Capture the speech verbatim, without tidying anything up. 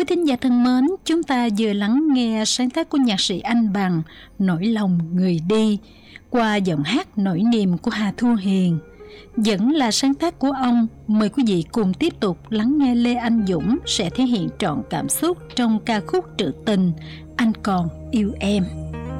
Quý thính giả thân mến, chúng ta vừa lắng nghe sáng tác của nhạc sĩ Anh Bằng Nỗi lòng người đi qua giọng hát nổi niềm của Hà Thu Hiền. Vẫn là sáng tác của ông, mời quý vị cùng tiếp tục lắng nghe Lê Anh Dũng sẽ thể hiện trọn cảm xúc trong ca khúc trữ tình Anh Còn Yêu Em.